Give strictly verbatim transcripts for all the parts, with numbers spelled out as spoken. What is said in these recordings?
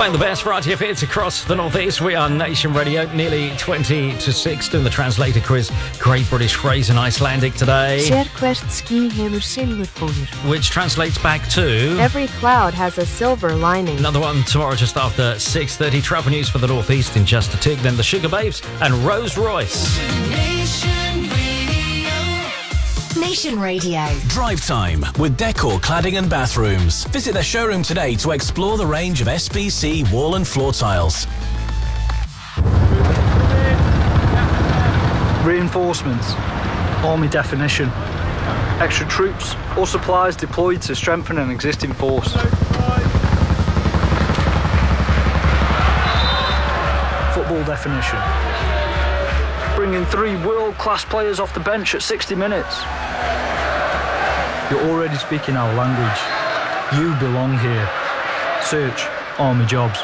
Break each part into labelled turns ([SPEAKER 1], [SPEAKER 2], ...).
[SPEAKER 1] Playing the best variety of hits across the Northeast. We are Nation Radio, nearly twenty to six, doing the translator quiz. Great British phrase in Icelandic today.
[SPEAKER 2] Sérhvert ský hefur silfurfóður.
[SPEAKER 1] Which translates back to...
[SPEAKER 2] Every cloud has a silver lining.
[SPEAKER 1] Another one tomorrow just after six thirty. Travel news for the Northeast in just a tick. Then the Sugar Babes and Rose Royce.
[SPEAKER 3] Nation Radio.
[SPEAKER 4] Drive time with Decor Cladding and Bathrooms. Visit their showroom today to explore the range of S B C wall and floor tiles.
[SPEAKER 5] Reinforcements. Army definition. Extra troops or supplies deployed to strengthen an existing force. Football definition. Bringing three world-class players off the bench at sixty minutes. You're already speaking our language. You belong here. Search Army Jobs.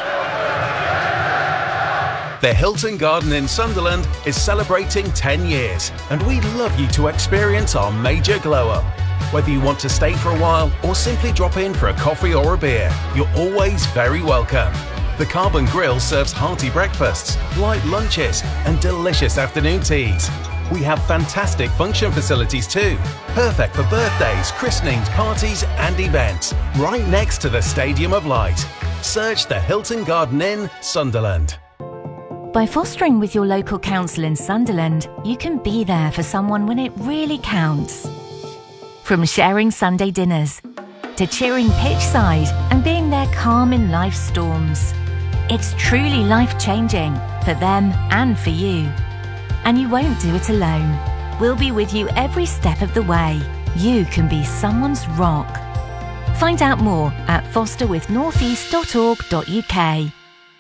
[SPEAKER 6] The Hilton Garden in Sunderland is celebrating ten years, and we'd love you to experience our major glow-up. Whether you want to stay for a while or simply drop in for a coffee or a beer, you're always very welcome. The Carbon Grill serves hearty breakfasts, light lunches, and delicious afternoon teas. We have fantastic function facilities too, perfect for birthdays, christenings, parties, and events, right next to the Stadium of Light. Search the Hilton Garden Inn, Sunderland.
[SPEAKER 3] By fostering with your local council in Sunderland, you can be there for someone when it really counts. From sharing Sunday dinners to cheering pitch side and being there calm in life's storms. It's truly life-changing for them and for you. And you won't do it alone. We'll be with you every step of the way. You can be someone's rock. Find out more at foster with northeast dot org dot U K.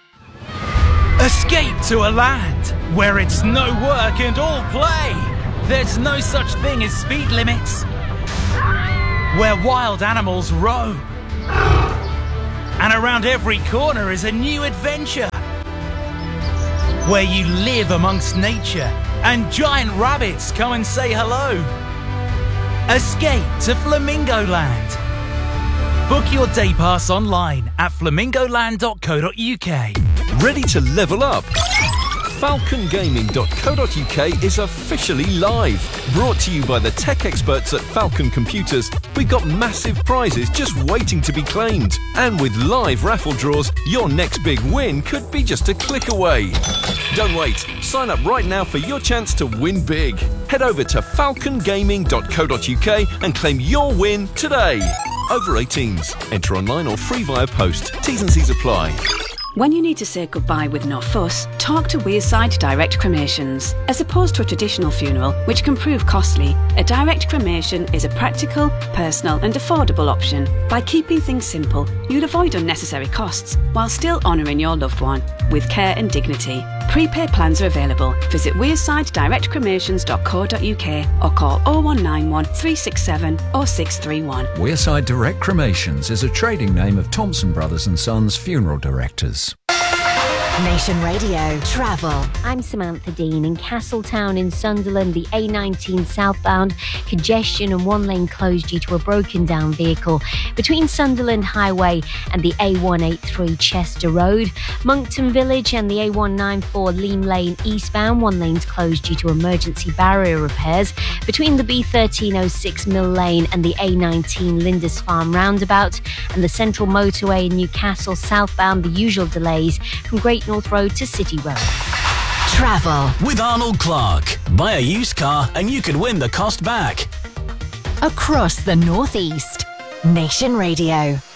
[SPEAKER 7] Escape to a land where it's no work and all play. There's no such thing as speed limits. Where wild animals roam. And around every corner is a new adventure. Where you live amongst nature and giant rabbits come and say hello. Escape to Flamingo Land. Book your day pass online at flamingo land dot co dot U K.
[SPEAKER 8] Ready to level up? falcon gaming dot co dot U K is officially live. Brought to you by the tech experts at Falcon Computers, we've got massive prizes just waiting to be claimed. And with live raffle draws, your next big win could be just a click away. Don't wait. Sign up right now for your chance to win big. Head over to falcon gaming dot co dot U K and claim your win today. Over eighteens. Enter online or free via post. T's and C's apply.
[SPEAKER 9] When you need to say goodbye with no fuss, talk to Wearside Direct Cremations. As opposed to a traditional funeral, which can prove costly, a direct cremation is a practical, personal and affordable option. By keeping things simple, you'll avoid unnecessary costs while still honouring your loved one with care and dignity. Prepaid plans are available. Visit wearside direct cremations dot co dot U K or call oh one nine one, three six seven, oh six three one.
[SPEAKER 10] Wearside Direct Cremations is a trading name of Thompson Brothers and Sons Funeral Directors.
[SPEAKER 3] Nation Radio Travel.
[SPEAKER 11] I'm Samantha Dean. In Castletown in Sunderland, the A nineteen southbound, congestion and one lane closed due to a broken down vehicle between Sunderland Highway and the A one eighty-three Chester Road. Monkton Village and the A one ninety-four Leam Lane eastbound, one lane's closed due to emergency barrier repairs between the B thirteen oh six Mill Lane and the A nineteen Lindisfarne roundabout, and the Central Motorway in Newcastle southbound, the usual delays from Great North Road to City Road.
[SPEAKER 4] Travel with Arnold Clark. Buy a used car and you could win the cost back.
[SPEAKER 3] Across the Northeast. Nation Radio.